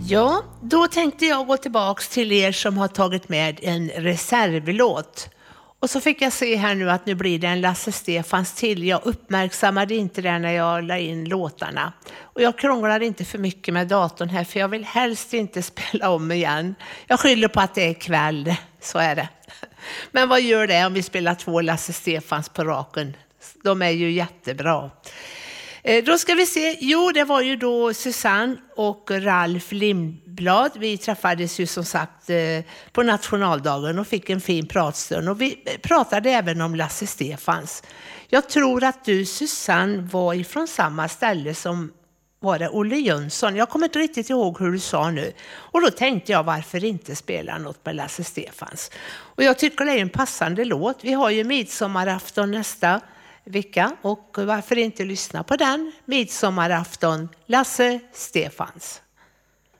Ja, då tänkte jag gå tillbaks till er som har tagit med en reservlåt. Och så fick jag se här nu att nu blir det en Lasse Stefans till. Jag uppmärksammade inte det när jag la in låtarna. Och jag krånglar inte för mycket med datorn här, för jag vill helst inte spela om igen. Jag skyller på att det är kväll, så är det. Men vad gör det om vi spelar 2 Lasse Stefans på raken? De är ju jättebra. Då ska vi se, det var ju då Susanne och Ralf Lindblad. Vi träffades ju som sagt på nationaldagen och fick en fin pratstund. Och vi pratade även om Lasse Stefans. Jag tror att du, Susanne, var ifrån samma ställe som var det Olle Jönsson. Jag kommer inte riktigt ihåg hur du sa nu. Och då tänkte jag, varför inte spela något med Lasse Stefans? Och jag tycker det är en passande låt. Vi har ju midsommarafton nästa vecka, och varför inte lyssna på den? Midsommarafton, Lasse Stefans.